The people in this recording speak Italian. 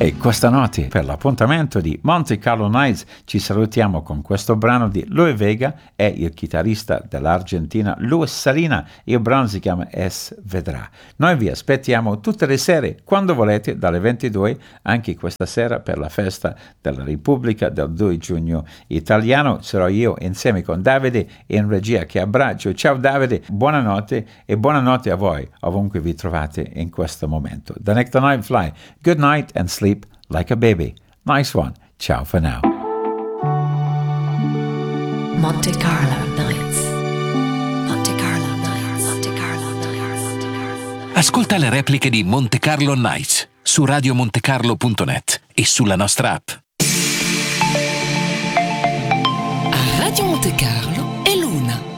E questa notte, per l'appuntamento di Monte Carlo Nights, ci salutiamo con questo brano di Louie Vega e il chitarrista dell'Argentina Luis Salina. Il brano si chiama Es Vedrà. Noi vi aspettiamo tutte le sere, quando volete, dalle 22, anche questa sera per la festa della Repubblica del 2 giugno italiano. Sarò io insieme con Davide in regia, che abbraccio. Ciao Davide, buonanotte e buonanotte a voi, ovunque vi trovate in questo momento. The Next Night Fly. Good night and sleep like a baby. Nice one. Ciao for now. Monte Carlo Nights. Monte Carlo Nights. Monte Carlo Nights. Monte Carlo. Ascolta le repliche di Monte Carlo Nights su radiomontecarlo.net e sulla nostra app. A Radio Monte Carlo è l'una.